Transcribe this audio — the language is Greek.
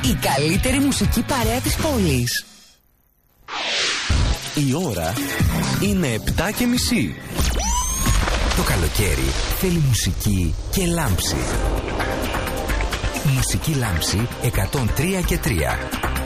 Η καλύτερη μουσική παρέα της πόλης. Η ώρα είναι 7:30. Το καλοκαίρι θέλει μουσική και λάμψη. Μουσική λάμψη 103 και 3.